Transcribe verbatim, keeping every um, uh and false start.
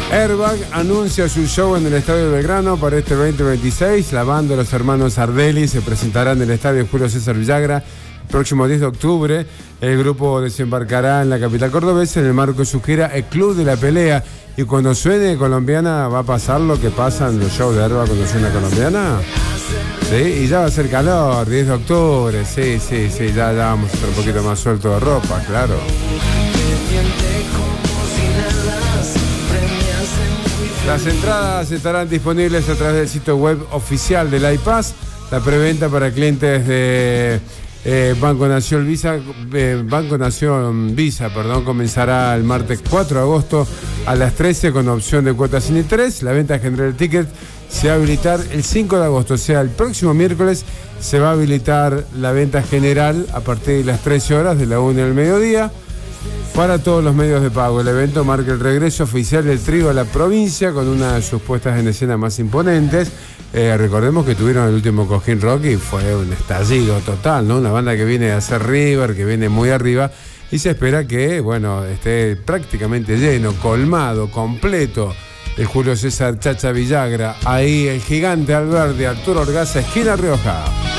Airbag anuncia su show en el Estadio Belgrano para este veinte veintiséis. La banda de los hermanos Ardelli se presentará en el Estadio Julio César Villagra el próximo diez de octubre. El grupo desembarcará en la capital cordobesa en el marco de su gira El Club de la Pelea. Y cuando suene colombiana va a pasar lo que pasa en los shows de Airbag cuando suena colombiana. Sí, y ya va a ser calor, diez de octubre. Sí, sí, sí, ya, ya vamos a estar un poquito más suelto de ropa, claro. Las entradas estarán disponibles a través del sitio web oficial del iPass. La preventa para clientes de eh, Banco Nación Visa, eh, Banco Nación Visa, perdón, comenzará el martes cuatro de agosto a las trece con opción de cuotas sin interés. La venta general de ticket se va a habilitar el cinco de agosto, o sea, el próximo miércoles se va a habilitar la venta general a partir de las trece horas de la una del mediodía. Para todos los medios de pago, el evento marca el regreso oficial del trío a la provincia con una de sus puestas en escena más imponentes. Eh, recordemos que tuvieron el último Cojín Rock y fue un estallido total, ¿no? Una banda que viene de hacer River, que viene muy arriba y se espera que, bueno, esté prácticamente lleno, colmado, completo el Julio César Chacha Villagra. Ahí el gigante Alberdi, Arturo Orgaza, esquina Rioja.